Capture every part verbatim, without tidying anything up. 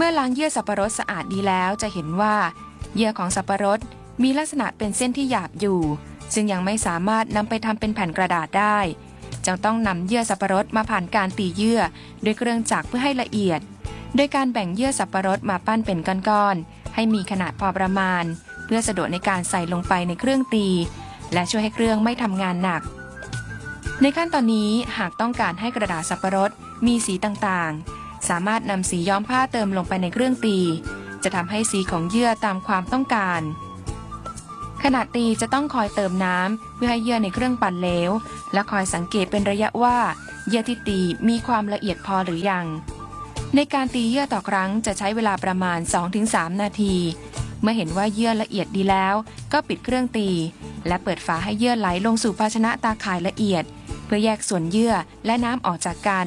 มื่อล้างเยื่อสับปะรดสะอาดดีแล้วจะเห็นว่าเยื่อของสับปะรดมีลักษณะเป็นเส้นที่หยาบอยู่ซึ่งยังไม่สามารถนำไปทำเป็นแผ่นกระดาษได้จึงต้องนำเยื่อสับปะรดมาผ่านการตีเยื่อด้วยเครื่องจักรเพื่อให้ละเอียดโดยการแบ่งเยื่อสับปะรดมาปั้นเป็นก้อนๆให้มีขนาดพอประมาณเพื่อสะดวกในการใส่ลงไปในเครื่องตีและช่วยให้เครื่องไม่ทำงานหนักในขั้นตอนนี้หากต้องการให้กระดาษสับปะรดมีสีต่างๆสามารถนำสีย้อมผ้าเติมลงไปในเครื่องตีจะทำให้สีของเยื่อตามความต้องการขณะตีจะต้องคอยเติมน้ำเพื่อให้เยื่อในเครื่องปั่นเหลวและคอยสังเกตเป็นระยะว่าเยื่อที่ตีมีความละเอียดพอหรือยังในการตีเยื่อต่อครั้งจะใช้เวลาประมาณ สองถึงสาม นาทีเมื่อเห็นว่าเยื่อละเอียดดีแล้วก็ปิดเครื่องตีและเปิดฝาให้เยื่อไหลลงสู่ภาชนะตาข่ายละเอียดเพื่อแยกส่วนเยื่อและน้ำออกจากกัน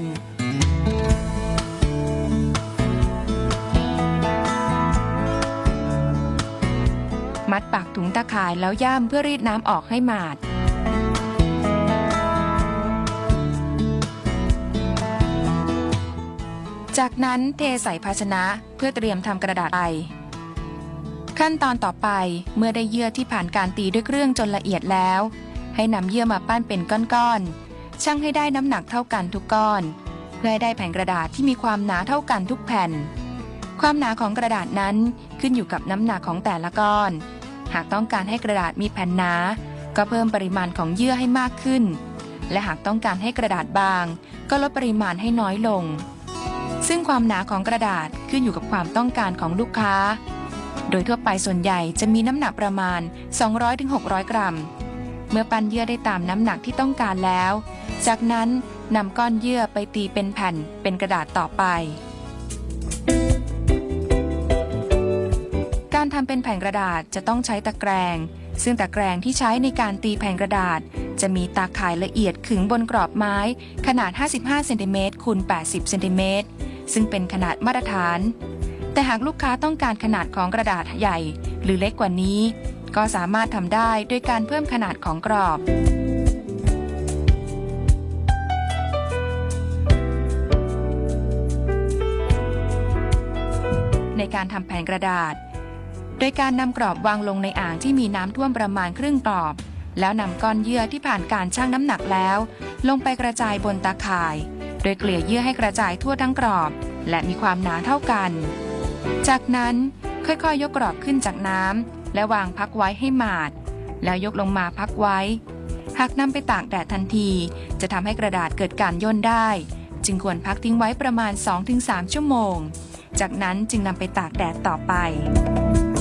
มัดปากถุงตาข่ายแล้วย่ำเพื่อรีดน้ำออกให้หมาดจากนั้นเทใส่ภาชนะเพื่อเตรียมทำกระดาษใบขั้นตอนต่อไปเมื่อได้เยื่อที่ผ่านการตีด้วยเครื่องจนละเอียดแล้วให้นำเยื่อมาปั้นเป็นก้อนๆชั่งให้ได้น้ำหนักเท่ากันทุกก้อนเพื่อให้ได้แผ่นกระดาษที่มีความหนาเท่ากันทุกแผ่นความหนาของกระดาษนั้นขึ้นอยู่กับน้ำหนักของแต่ละก้อนหากต้องการให้กระดาษมีแผ่นหนาก็เพิ่มปริมาณของเยื่อให้มากขึ้นและหากต้องการให้กระดาษบางก็ลดปริมาณให้น้อยลงซึ่งความหนาของกระดาษขึ้นอยู่กับความต้องการของลูกค้าโดยทั่วไปส่วนใหญ่จะมีน้ำหนักประมาณ สองร้อยถึงหกร้อย กรัมเมื่อปั้นเยื่อได้ตามน้ำหนักที่ต้องการแล้วจากนั้นนำก้อนเยื่อไปตีเป็นแผ่นเป็นกระดาษต่อไปการทำเป็นแผ่นกระดาษจะต้องใช้ตะแกรงซึ่งตะแกรงที่ใช้ในการตีแผ่นกระดาษจะมีตาข่ายละเอียดขึงบนกรอบไม้ขนาดห้าสิบห้าเซนติเมตรคูณแปดสิบเซนติเมตรซึ่งเป็นขนาดมาตรฐานแต่หากลูกค้าต้องการขนาดของกระดาษใหญ่หรือเล็กกว่านี้ก็สามารถทำได้ด้วยการเพิ่มขนาดของกรอบในการทำแผ่นกระดาษโดยการนำกรอบวางลงในอ่างที่มีน้ำท่วมประมาณครึ่งกรอบแล้วนำก้อนเยื่อที่ผ่านการชั่งน้ำหนักแล้วลงไปกระจายบนตาข่ายโดยเกลี่ยเยื่อให้กระจายทั่วทั้งกรอบและมีความหนาเท่ากันจากนั้นค่อยๆ ยกกรอบขึ้นจากน้ำและวางพักไว้ให้หมาดแล้วยกลงมาพักไว้หากนำไปตากแดดทันทีจะทำให้กระดาษเกิดการย่นได้จึงควรพักทิ้งไว้ประมาณ สองถึงสาม ชั่วโมงจากนั้นจึงนำไปตากแดดต่อไป